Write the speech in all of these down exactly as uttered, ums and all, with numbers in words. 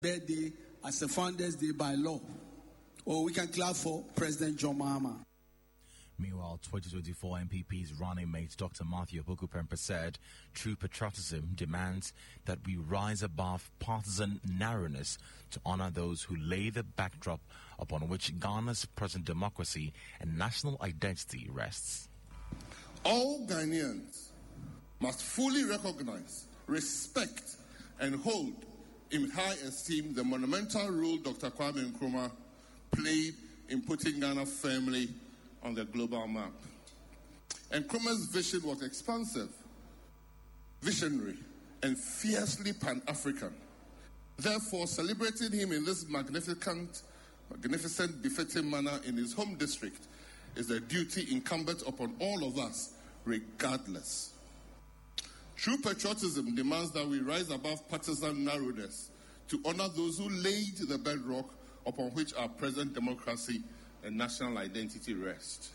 birthday as a Founders Day by law. Or we can clap for President John Mahama. Meanwhile, twenty twenty-four M P P's running mate Doctor Matthew Opoku-Prempeh said true patriotism demands that we rise above partisan narrowness to honor those who lay the backdrop upon which Ghana's present democracy and national identity rests. All Ghanaians must fully recognize, respect, and hold in high esteem the monumental role Doctor Kwame Nkrumah played in putting Ghana firmly on the global map. Nkrumah's vision was expansive, visionary, and fiercely Pan-African. Therefore, celebrating him in this magnificent, magnificent, befitting manner in his home district is a duty incumbent upon all of us, regardless. True patriotism demands that we rise above partisan narrowness to honor those who laid the bedrock upon which our present democracy and national identity rest.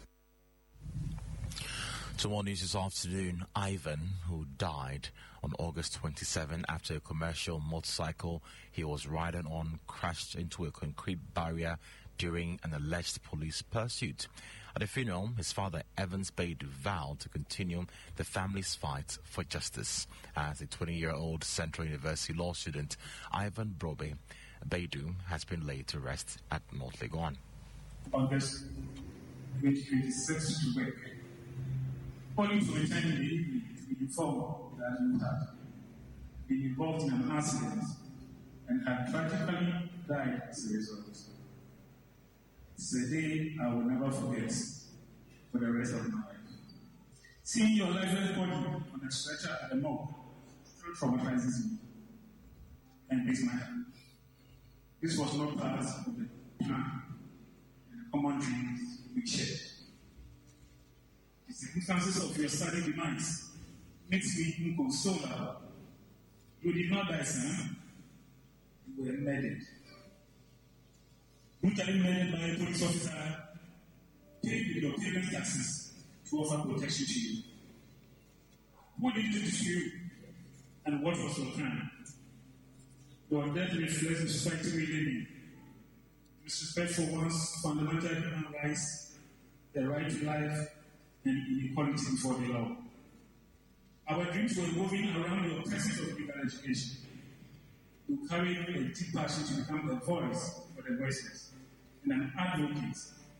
To more news this afternoon, Ivan, who died on August twenty-seventh after a commercial motorcycle he was riding on crashed into a concrete barrier during an alleged police pursuit. At the funeral, his father, Evans Baidu, vowed to continue the family's fight for justice. As a twenty-year-old Central University law student, Ivan Brobe Baidu has been laid to rest at North Legon. August twenty twenty-six to work. Only to return in the evening to be informed that you had been involved in an accident and had tragically died as a result. It's a day I will never forget for the rest of my life. Seeing your lifeless body on a stretcher at the morgue still traumatizes me and breaks my heart. This was not part of the plan and the common dreams we shared. The circumstances of your sudden demise makes me inconsolable. You did not die, son. You were murdered. Brutally murdered by a police officer paid with your payment taxes to offer protection to you. What did you do to you? And what was your crime? Your death reflects the society we live in. Disrespect for one's fundamental human rights, the right to life, and inequality before the law. Our dreams were moving around your pursuit of legal education. You carried a deep passion to become a voice for the voiceless and an advocate.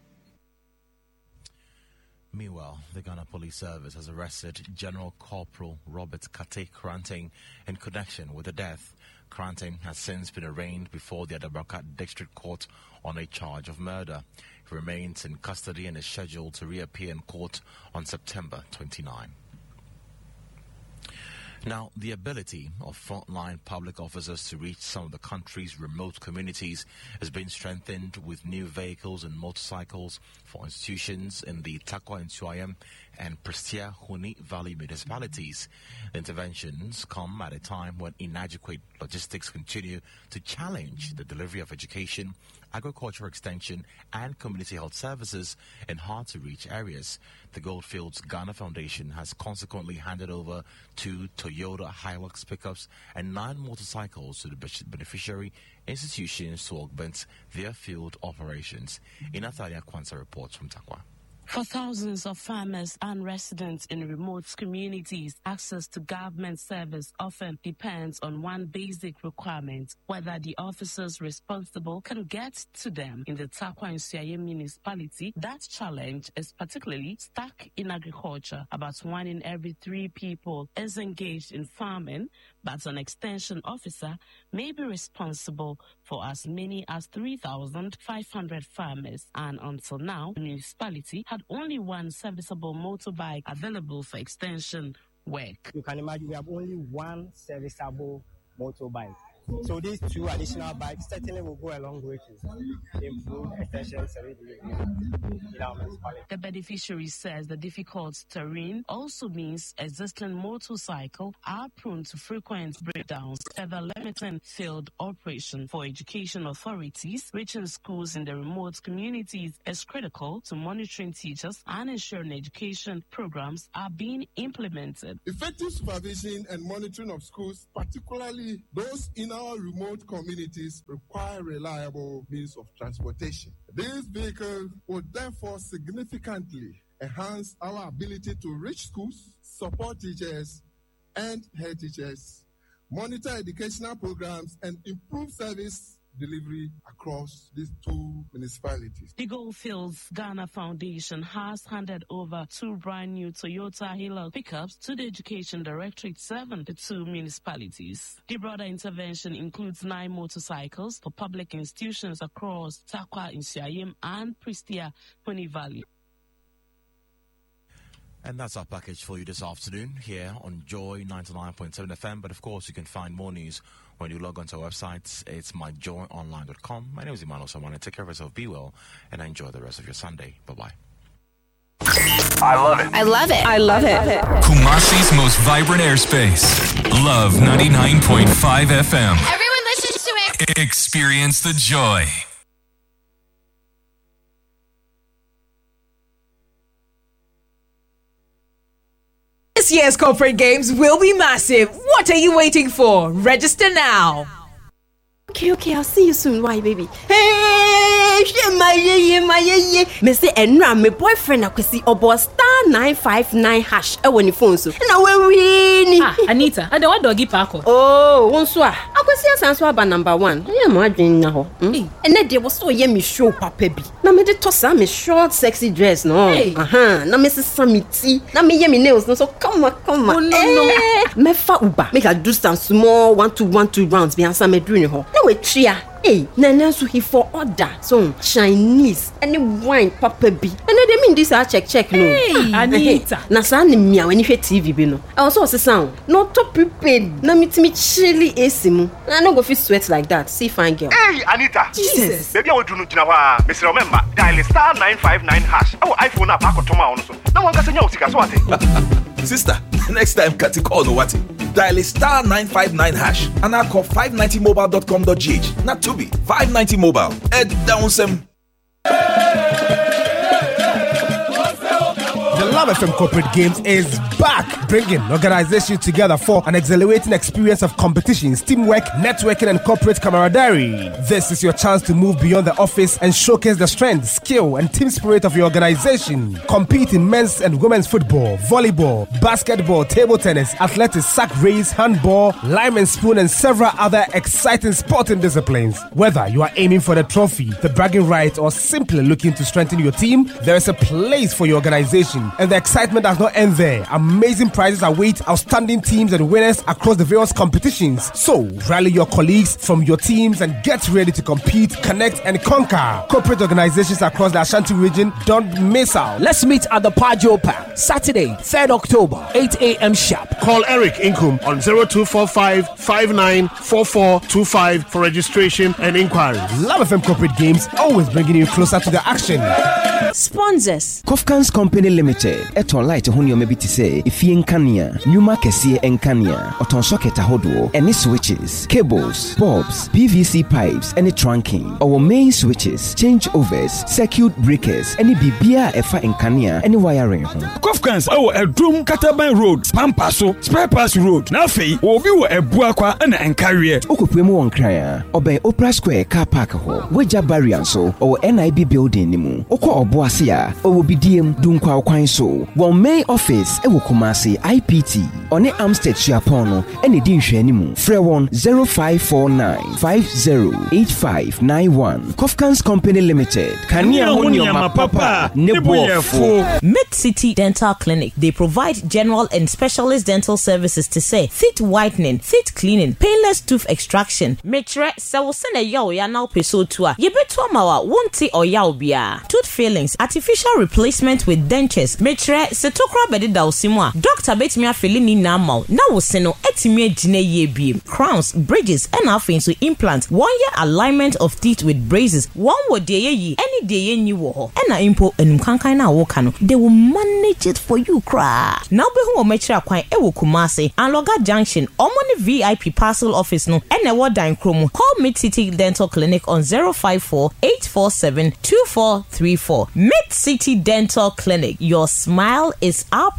Meanwhile, the Ghana Police Service has arrested General Corporal Robert Kate Kranting in connection with the death. Kranting has since been arraigned before the Adabraka District Court on a charge of murder. He remains in custody and is scheduled to reappear in court on September twenty-ninth. Now, the ability of frontline public officers to reach some of the country's remote communities has been strengthened with new vehicles and motorcycles for institutions in the Takwa Nsuayam and Prestia Huni Valley municipalities. The interventions come at a time when inadequate logistics continue to challenge the delivery of education, agriculture extension, and community health services in hard-to-reach areas. The Goldfields Ghana Foundation has consequently handed over two Toyota Hilux pickups and nine motorcycles to the beneficiary institutions to augment their field operations. Inathalia Kwanza reports from Takwa. For thousands of farmers and residents in remote communities, access to government service often depends on one basic requirement: whether the officers responsible can get to them. In the Takwa Nsuayam municipality, that challenge is particularly stuck in agriculture. About one in every three people is engaged in farming, but an extension officer may be responsible for as many as three thousand five hundred farmers. And until now, the municipality had only one serviceable motorbike available for extension work. You can imagine we have only one serviceable motorbike. So these two additional bikes certainly will go a long way to improve extension service in our municipality. The beneficiary says the difficult terrain also means existing motorcycles are prone to frequent breakdowns, further limiting field operation. For education authorities, reaching schools in the remote communities is critical to monitoring teachers and ensuring education programs are being implemented. Effective supervision and monitoring of schools, particularly those in our remote communities require reliable means of transportation. These vehicles would therefore significantly enhance our ability to reach schools, support teachers and head teachers, monitor educational programs, and improve service delivery across these two municipalities. The Goldfields Ghana Foundation has handed over two brand new Toyota Hilux pickups to the Education Directorate serving the two municipalities. The broader intervention includes nine motorcycles for public institutions across Tarkwa, Nsiayim, and Prestia, Pony Valley. And that's our package for you this afternoon here on Joy ninety-nine point seven F M. But of course, you can find more news when you log onto our website. It's my joy online dot com. My name is Emmanuel Samwana. Take care of yourself, be well, and enjoy the rest of your Sunday. Bye-bye. I love it. I love it. I love it. Kumasi's most vibrant airspace. Love ninety-nine point five F M. Everyone listens to it. Experience the joy. This year's corporate games will be massive. What are you waiting for? Register now. Okay, okay, I'll see you soon. Why, baby? Hey, my yeah, my yeah. Me say, enra my boyfriend akwesi obo star nine five nine hash. E woni phone so. Na we win. Ah, Anita, I don't doggy parko. Oh, wonso a. Akwesi asanso aba number one. Yeah, mo adwen na ho. Ene de wo so ye me show papa bi. Na me de tosa me short sexy dress no. Aha, na me sesa me ti. Na me ye me nails no so come on, come on. Oh, no, no. Me fa uba. Make I do some small one two one two rounds bi ansa me do ni ho. We tria hey nana so he for order so Chinese any wine papa bi and they mean this I check check no hey Anita na sa na mia when you T V bi no I also say sound no to prepared na me timi chili AC mu I no go fit sweat like that see fine girl hey Anita Jesus baby I will do no gina wa Mister remember dial star nine five nine hash oh iPhone na pa ko toma on so na wan ga senya o sika so ate sister next time cut call no what dial star nine five nine hash and I call five ninety mobile dot com dot g h. Not to be five ninety mobile. Ed down some. The Love F M Corporate Games is back, bringing organizations together for an exhilarating experience of competitions, teamwork, networking, and corporate camaraderie. This is your chance to move beyond the office and showcase the strength, skill, and team spirit of your organization. Compete in men's and women's football, volleyball, basketball, table tennis, athletics, sack race, handball, lime and spoon, and several other exciting sporting disciplines. Whether you are aiming for the trophy, the bragging right, or simply looking to strengthen your team, there is a place for your organization. And the excitement does not end there. Amazing prizes await outstanding teams and winners across the various competitions. So, rally your colleagues from your teams and get ready to compete, connect, and conquer. Corporate organizations across the Ashanti region, don't miss out. Let's meet at the Pajo Park, Saturday, third October, eight a.m. sharp. Call Eric Inkum on zero two four five, five nine four four two five for registration and inquiries. Love F M Corporate Games, always bringing you closer to the action. Sponsors Kofkans Company Limited. Eton light honey maybe to say if you enkania, Numa Kessie enkania, Oton socket ahodo, any switches, cables, bulbs, P V C pipes, any trunking, our main switches, changeovers, circuit breakers, any bibia efa enkania, any wiring. Kofkans our a drum Kataban Road, Pampaso, Spare Pass Road, Nafi, or we were a buakwa and an carrier. Okupuemo on Cryer, Obey Opera Square car park ho, Weja Barrianso, or N I B building nimu, Oko Oboasia, or B D M Dunkwa Quine so. One main office, Ewo Kumasi I P T, on the Amstead Chiapono, any dinshi anymore. Free one zero five four nine five zero eight five nine one. Kofkans Company Limited. Kania Honyo Ma Papa, Nebo. Mid City Dental Clinic. They provide general and specialist dental services to say teeth whitening, teeth cleaning, painless tooth extraction. Metre sawusene yaw ya now peso tua. Yebeto mawa wonti or yaw bia. Tooth fillings, artificial replacement with dentures. Metre setokra bedi da usimwa. Doctor betimi afili ni namal. Na woseno etimi ejine ye biem. Crowns, bridges, and afin so implant. One year alignment of teeth with braces. One wo deye yi, any deye ni wo. Ena impo enumkankai na wokano. They will manage it for you, cry. Now be who metre akwan ewo Kumasi and Loga Junction. Omoni V I P parcel office no. Ene wo dan kromo. Call Mid City Dental Clinic on zero five four eight four seven two four three four. Mid City Dental Clinic. Your smile is our priority.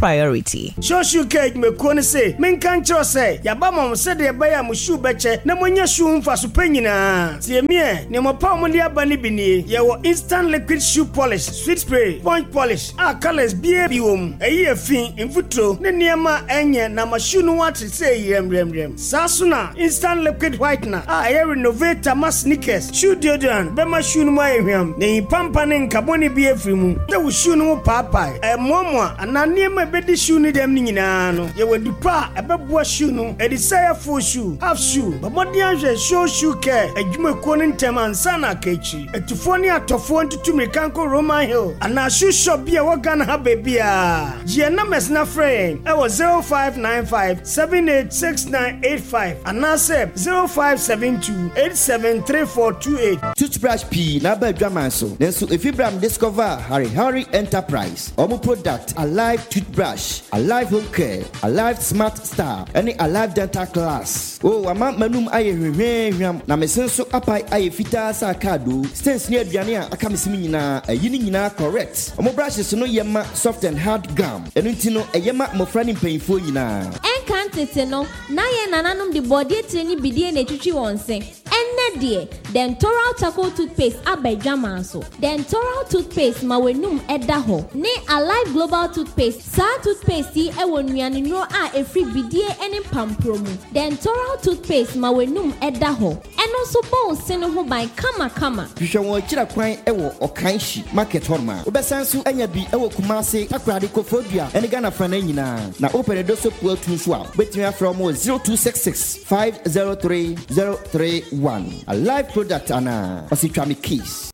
community. Shoshu cake me kone say, men kan cho say, yaba mom said de baya mu shoe beche, na monya shoe mfa so panyina. Tie me, ne mo pa mo dia bani bi ni, ye wo instant liquid shoe polish, sweet spray, sponge polish, ah colors bia bi wom. Eyi afin, mfutro, ne niema enye na ma shoe no wat say rem rem rem. Sasuna instant liquid whitener, ah e renovate ma sneakers, shoe deodorant, be ma shoe no ma ehwam. Ne pampa ne nkaboni bi afrimu. Na wo shoe no papa, e momo ana niema be di shoe ni dem ni nyina no. Ye wo dupa e be boa shoe no, e di say full shoe, half shoe. But modi anhwe show shoe care, adwuma ko ne ntem ansa na akachi. Etufo ni atofo ntutu mekanko Roman Hill. Ana shoe shop bia wo Ghana ha bebia. Je na mesna frame, e wo zero five nine five seven eight six nine eight five. Ana se zero five seven two eight seven three four two eight. Toothbrush P na ba dwaman so. Nenso efibram discover Harry Harry Enterprise. Omo product Alive toothbrush, Alive home care, Alive smart star, any Alive dental class. Oh, ama manum aye hwehwehwam na mesenso apai aye fita sa kado. Stents ne aduane a aka mesimi nyina ayini nyina correct. Omo brushes no yema soft and hard gum. Enu ntino eyema mofra ni mpanyfo nyina. Enkantete no na ye nananum de body treni bidie na twitwi wonse. Enne de Dentoral charcoal toothpaste abedwaman so. Dentoral toothpaste ma wenum eda ho. Ne Alive global toothpaste sa toothpaste e wonuane no a efri bidie ene pampromu. Dentoral toothpaste ma wenum eda ho. Eno so bo se no ho ban kama kama. Hwehwe won kira kwan e wo Okanshi market horma. Obesansu anya bi e wo Kumase Takrade Kofodua ene Ghana fa na nyina. Na open doso po atunso a betimi afra mo zero two six six five zero three zero three one. A live product ana ositwami keys.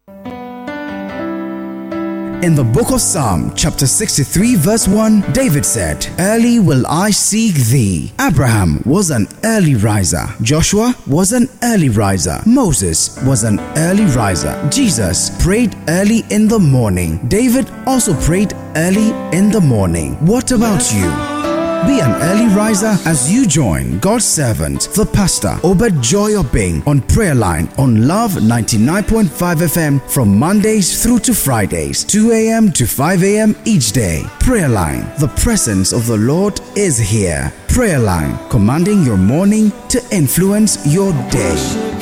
In the book of Psalm, chapter sixty-three, verse one, David said, "Early will I seek thee." Abraham was an early riser. Joshua was an early riser. Moses was an early riser. Jesus prayed early in the morning. David also prayed early in the morning. What about you? Be an early riser as you join God's servant, the pastor, Obed Joy Obeng, on Prayer Line on Love ninety-nine point five F M from Mondays through to Fridays, two a.m. to five a.m. each day. Prayer Line, the presence of the Lord is here. Prayer Line, commanding your morning to influence your day.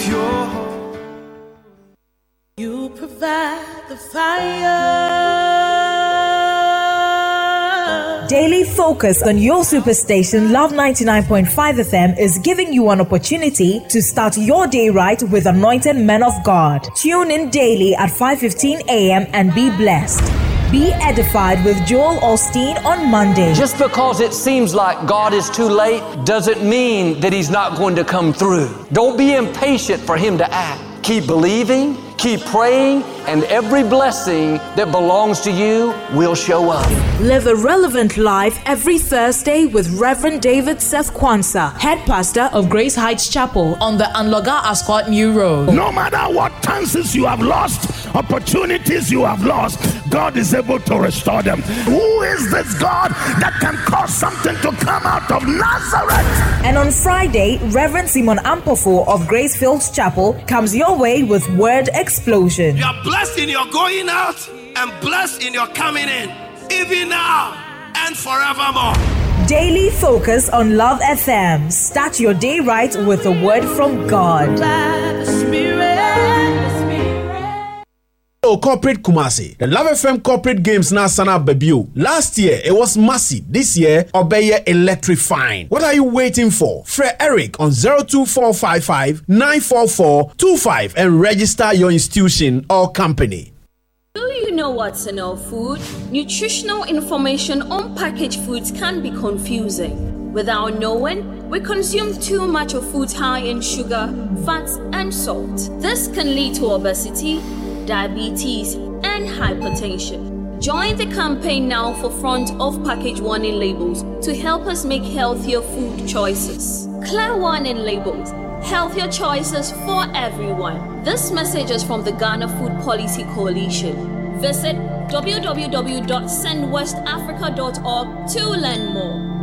You provide the fire. Daily focus on your superstation Love ninety-nine point five F M is giving you an opportunity to start your day right with anointed men of God. Tune in daily at five fifteen a.m. and be blessed. Be edified with Joel Osteen on Monday. Just because it seems like God is too late doesn't mean that He's not going to come through. Don't be impatient for Him to act. Keep believing, keep praying, and every blessing that belongs to you will show up. Live a relevant life every Thursday with Reverend David Seth Kwanzaa, head pastor of Grace Heights Chapel on the Anloga Ascot New Road. No matter what chances you have lost, opportunities you have lost, God is able to restore them. Who is this God that can cause something to come out of Nazareth? And on Friday, Reverend Simon Ampofo of Grace Fields Chapel comes your way with Word Explosion. You are blessed in your going out and blessed in your coming in, even now and forevermore. Daily focus on Love F M. Start your day right with a word from God. Oh, Corporate Kumasi. The Love F M Corporate Games na sana babio. Last year it was massive. This year obeye electrifying. What are you waiting for? Fred Eric on zero two four five five nine four four two five and register your institution or company. Do you know what's in our food? Nutritional information on packaged foods can be confusing. Without knowing, we consume too much of foods high in sugar, fats, and salt. This can lead to obesity, diabetes, and hypertension. Join the campaign now for front of package warning labels to help us make healthier food choices. Clear warning labels. Healthier choices for everyone. This message is from the Ghana Food Policy Coalition. Visit w w w dot send west africa dot org to learn more.